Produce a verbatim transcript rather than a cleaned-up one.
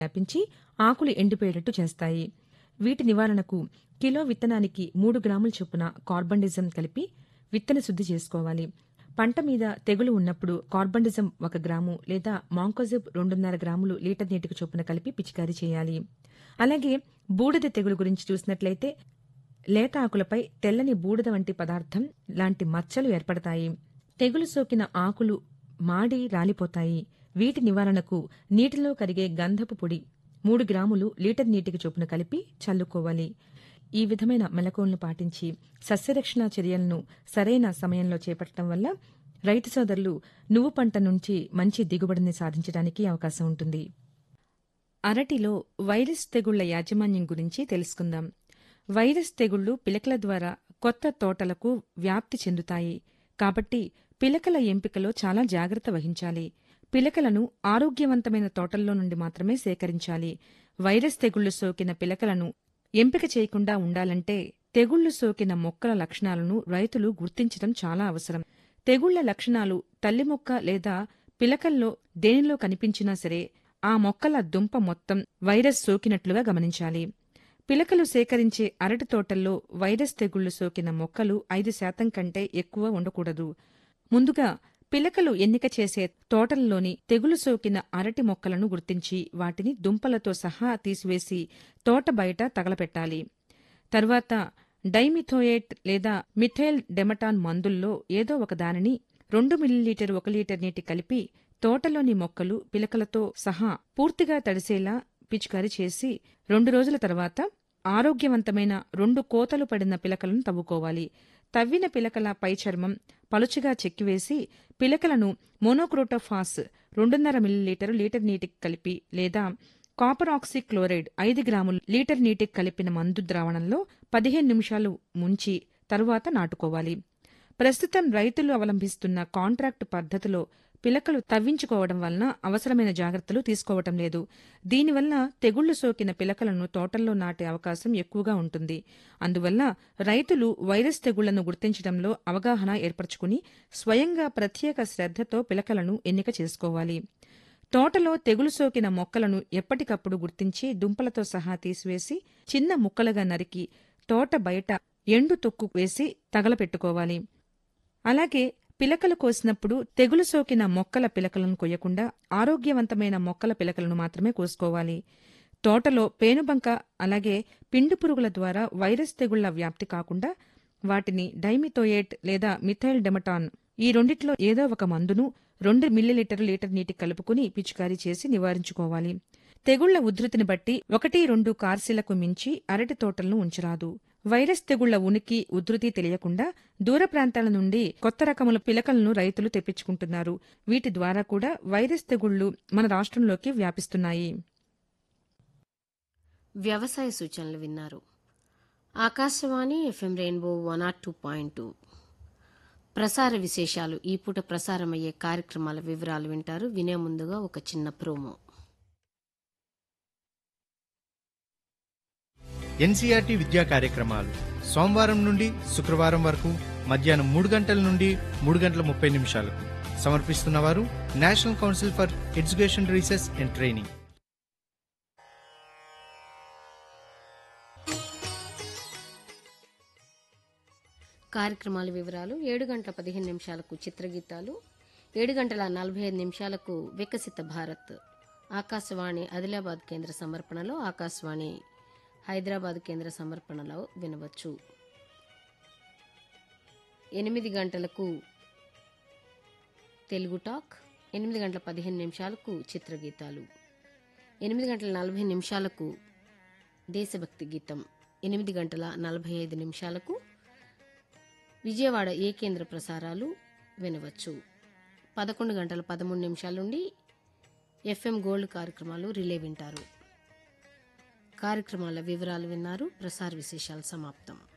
వ్యాపించి ఆకులు ఎండిపోయేటట్టు చేస్తాయి. వీటి నివారణకు కిలో విత్తనానికి మూడు గ్రాముల చొప్పున కార్బండిజం కలిపి విత్తన శుద్ధి చేసుకోవాలి. పంట మీద తెగులు ఉన్నప్పుడు కార్బండిజం ఒక గ్రాము లేదా మాంకోజెబ్ రెండున్నర గ్రాములు లీటర్ నీటికి చొప్పున కలిపి పిచికారీ చేయాలి. అలాగే బూడిద తెగులు గురించి చూసినట్లయితే లేత ఆకులపై తెల్లని బూడిద వంటి పదార్థం లాంటి మచ్చలు ఏర్పడతాయి. తెగులు సోకిన ఆకులు మాడి రాలిపోతాయి. వీటి నివారణకు నీటిలో కరిగే గంధపు పొడి మూడు గ్రాములు లీటర్ నీటికి చొప్పున కలిపి చల్లుకోవాలి. ఈ విధమైన మెలకువలను పాటించి సస్యరక్షణ చర్యలను సరైన సమయంలో చేపట్టడం వల్ల రైతు సోదరులు నువ్వు పంట నుంచి మంచి దిగుబడిని సాధించడానికి అవకాశం ఉంటుంది. అరటిలో వైరస్ తెగుళ్ల యాజమాన్యం గురించి తెలుసుకుందాం. వైరస్ తెగుళ్లు పిలకల ద్వారా కొత్త తోటలకు వ్యాప్తి చెందుతాయి. కాబట్టి పిలకల ఎంపికలో చాలా జాగ్రత్త వహించాలి. పిలకలను ఆరోగ్యవంతమైన తోటల్లో నుండి మాత్రమే సేకరించాలి. వైరస్ తెగుళ్లు సోకిన పిలకలను ఎంపిక చేయకుండా ఉండాలంటే తెగుళ్లు సోకిన మొక్కల లక్షణాలను రైతులు గుర్తించడం చాలా అవసరం. తెగుళ్ల లక్షణాలు తల్లి మొక్క లేదా పిలకల్లో దేనిలో కనిపించినా సరే ఆ మొక్కల దుంప మొత్తం వైరస్ సోకినట్లుగా గమనించాలి. పిలకలు సేకరించే అరటి తోటల్లో వైరస్ తెగుళ్లు సోకిన మొక్కలు ఐదు శాతం కంటే ఎక్కువ ఉండకూడదు. ముందుగా పిలకలు ఎన్నిక చేసే తోటల్లోని తెగులు సోకిన అరటి మొక్కలను గుర్తించి వాటిని దుంపలతో సహా తీసివేసి తోట బయట తగలపెట్టాలి. తర్వాత డైమిథోయేట్ లేదా మిథైల్ డెమటాన్ మందుల్లో ఏదో ఒక దానిని రెండు మిల్లీలీటర్ ఒక లీటర్ నీటి కలిపి తోటలోని మొక్కలు పిలకలతో సహా పూర్తిగా తడిసేలా పిచికారీ చేసి రెండు రోజుల తర్వాత ఆరోగ్యవంతమైన రెండు కోతలు పడిన పిలకలను తవ్వుకోవాలి. తవ్విన పిలకల పై చర్మం పలుచగా చెక్కివేసి పిలకలను మోనోక్రోటోఫాస్ రెండున్నర మిల్లీలీటరు లీటర్ నీటికి కలిపి లేదా కాపర్ ఆక్సీ క్లోరైడ్ ఐదు గ్రాములు లీటర్ నీటికి కలిపిన మందు ద్రావణంలో పదిహేను నిమిషాలు ముంచి తరువాత నాటుకోవాలి. ప్రస్తుతం రైతులు అవలంబిస్తున్న కాంట్రాక్టు పద్ధతిలో పిలకలు తవ్వించుకోవడం వలన అవసరమైన జాగ్రత్తలు తీసుకోవటం లేదు. దీనివల్ల తెగుళ్లు సోకిన పిలకలను తోటల్లో నాటే అవకాశం ఎక్కువగా ఉంటుంది. అందువల్ల రైతులు వైరస్ తెగుళ్లను గుర్తించడంలో అవగాహన ఏర్పరచుకుని స్వయంగా ప్రత్యేక శ్రద్ధతో పిలకలను ఎన్నిక చేసుకోవాలి. తోటలో తెగులు సోకిన మొక్కలను ఎప్పటికప్పుడు గుర్తించి దుంపలతో సహా తీసివేసి చిన్న ముక్కలుగా నరికి తోట బయట ఎండు తొక్కు వేసి తగలపెట్టుకోవాలి. అలాగే పిలకలు కోసినప్పుడు తెగులు సోకిన మొక్కల పిలకలను కొయ్యకుండా ఆరోగ్యవంతమైన మొక్కల పిలకలను మాత్రమే కోసుకోవాలి. తోటలో పేనుబంక అలాగే పిండి పురుగుల ద్వారా వైరస్ తెగుళ్ల వ్యాప్తి కాకుండా వాటిని డైమిథోయేట్ లేదా మిథైల్ డెమటాన్ ఈ రెండిట్లో ఏదో ఒక మందును రెండు మిల్లీలీటర్ లీటర్ నీటికి కలుపుకుని పిచికారీ చేసి నివారించుకోవాలి. తెగుళ్ల ఉధృతిని బట్టి ఒకటి రెండు కార్సిలకు మించి అరటి తోటలను ఉంచరాదు. వైరస్ తెగుళ్ల ఉనికి ఉధృతి తెలియకుండా దూర ప్రాంతాల నుండి కొత్త రకముల పిలకలను రైతులు తెప్పించుకుంటున్నారు. వీటి ద్వారా కూడా వైరస్ తెగుళ్లు మన రాష్ట్రంలోకి వ్యాపిస్తున్నాయి. వ్యవసాయ సూచనలు విన్నారు. Akashvani FM rainbow one not two point two ప్రసార విశేషాలు. ఈ పూట ప్రసారమయ్యే కార్యక్రమాల వివరాలు వింటారు. వినే ముందుగా ఒక చిన్న ప్రోమో. ఎన్సీఆర్టీ విద్యా కార్యక్రమాలు సోమవారం నుండి శుక్రవారం వరకు మధ్యాహ్నం మూడు గంటల నుండి మూడు గంటల ముప్పై నిమిషాలకు సమర్పిస్తున్నవారు national council for education research and training. కార్యక్రమాల వివరాలు. ఏడు గంటల పదిహేను నిమిషాలకు చిత్రగీతాలు, ఏడు గంటల నలభై ఐదు నిమిషాలకు వికసిత భారత్ ఆకాశవాణి ఆదిలాబాద్ కేంద్ర సమర్పణలో, ఆకాశవాణి హైదరాబాద్ కేంద్ర సమర్పణలో వినవచ్చు. ఎనిమిది గంటలకు తెలుగు టాక్, ఎనిమిది గంటల పదిహేను నిమిషాలకు చిత్రగీతాలు, ఎనిమిది గంటల నలభై నిమిషాలకు దేశభక్తి గీతం, ఎనిమిది గంటల నలభై ఐదు నిమిషాలకు విజయవాడ ఏ కేంద్ర ప్రసారాలు వినవచ్చు. పదకొండు గంటల పదమూడు నిమిషాల నుండి ఎఫ్ఎం గోల్డ్ కార్యక్రమాలు రిలే వింటారు. కార్యక్రమాల వివరాలు విన్నారు. ప్రసార విశేషాలు సమాప్తం.